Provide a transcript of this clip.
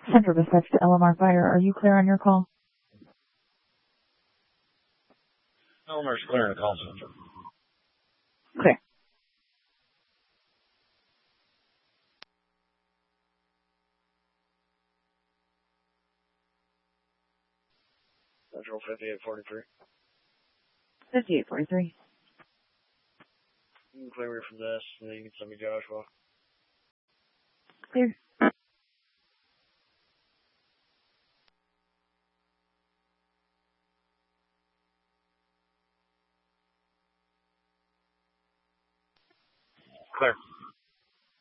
Center dispatch to LMR Fire. Are you clear on your call? Elmer's clear in the call center. Clear. Central 5843. 5843. You can clear me from this, and then you can send me Joshua. Clear. Clear.